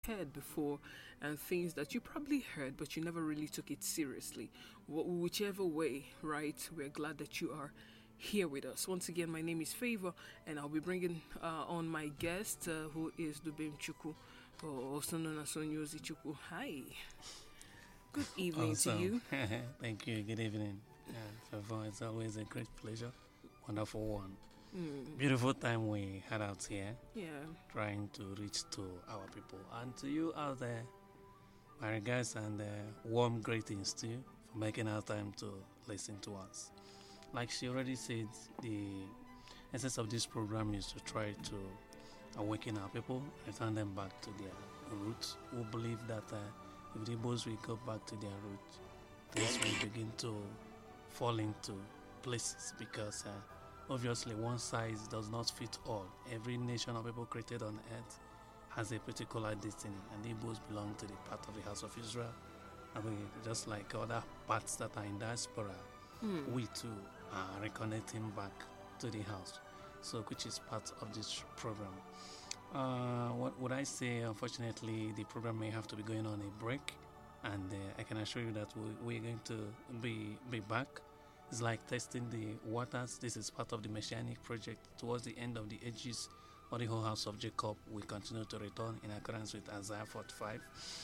heard before and things that you probably heard but you never really took it seriously. Whichever way, right? We're glad that you are here with us. Once again, my name is Favor, and I'll be bringing on my guest, who is Dubem Chuku, or also known as Onyozi Chuku. Hi. Good evening to you. Thank you. Good evening. Favor, it's always a great pleasure. Wonderful one. Beautiful time we had out here. Yeah. Trying to reach to our people. And to you out there, my regards and warm greetings to you for making our time to listen to us. Like she already said, the essence of this program is to try to awaken our people, return them back to their roots, who believe that if the Igbos will go back to their roots, things will begin to fall into places, because obviously one size does not fit all. Every nation of people created on earth has a particular destiny, and the Igbos belong to the part of the house of Israel. I mean, just like other parts that are in diaspora, we too are reconnecting back to the house, so which is part of this program. What would I say? Unfortunately, the program may have to be going on a break, and I can assure you that we're going to be back. It's like testing the waters. This is part of the Messianic project. Towards the end of the ages, or the whole house of Jacob will continue to return in accordance with Isaiah 45.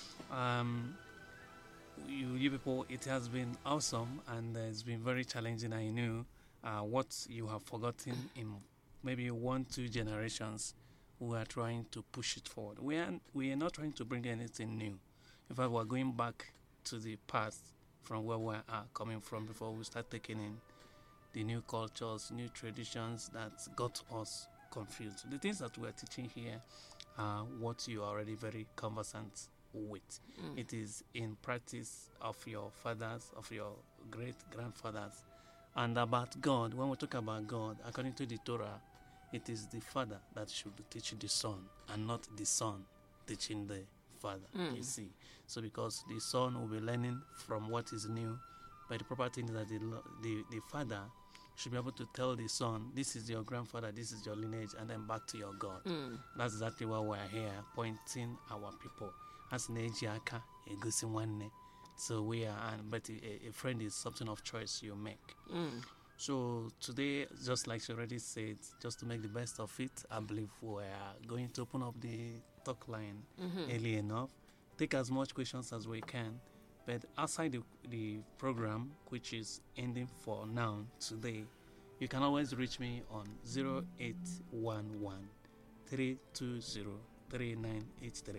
You people, it has been awesome, and it's been very challenging. I know what you have forgotten in maybe 1-2 generations. We are trying to push it forward. We are not trying to bring anything new. In fact, we're going back to the past from where we are coming from before we start taking in the new cultures, new traditions that got us confused. The things that we're teaching here are what you are already very conversant with. It is in practice of your fathers, of your great-grandfathers. And about God, when we talk about God, according to the Torah, it is the father that should teach the son, and not the son teaching the father, you see. So because the son will be learning from what is new, but the proper thing is that the father should be able to tell the son, this is your grandfather, this is your lineage, and then back to your God. That's exactly why we're here, pointing our people. As Nejiaka, a Gusiwane. So we are, but a friend is something of choice you make. So today, just like she already said, just to make the best of it, I believe we are going to open up the talk line early enough. Take as much questions as we can. But outside the program, which is ending for now, today, you can always reach me on 0811 320 3983.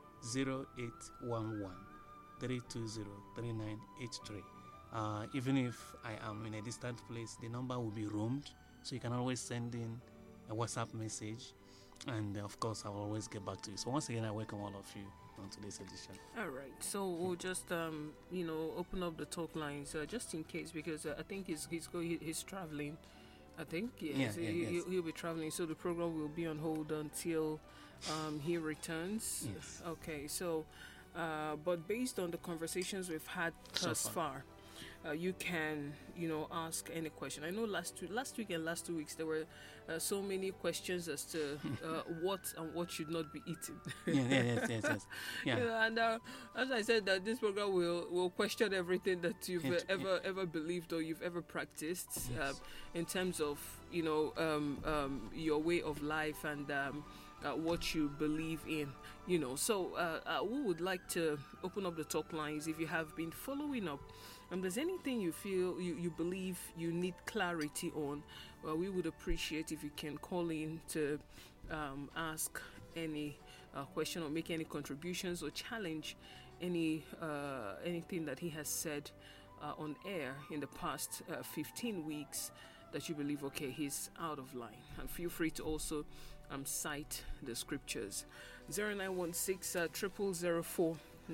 0811 320 3983. Even if I am in a distant place, the number will be roamed, so you can always send in a WhatsApp message, and of course I will always get back to you. So once again, I welcome all of you on today's edition. All right, so we'll just open up the talk lines just in case, because I think he's traveling. I think yes. He'll be traveling, so the program will be on hold until he returns. Yes. Okay, so but based on the conversations we've had thus far, you can ask any question. I know last week and last 2 weeks there were so many questions as to what and what should not be eaten. Yes. Yeah. And as I said, that this program will question everything that you've ever believed or you've ever practiced, in terms of your way of life and what you believe in. So we would like to open up the talk lines. If you have been following up, and there's anything you feel you believe you need clarity on, we would appreciate if you can call in to ask any question or make any contributions or challenge anything that he has said on air in the past 15 weeks that you believe, okay, he's out of line. And feel free to also cite the scriptures. 0916 0004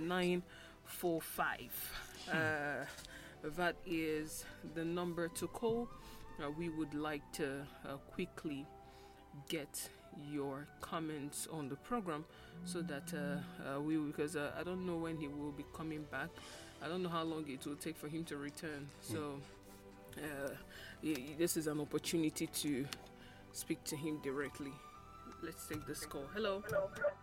945. That is the number to call. We would like to quickly get your comments on the program, so that because I don't know when he will be coming back. I don't know how long it will take for him to return. So this is an opportunity to speak to him directly. Let's take this call. Hello.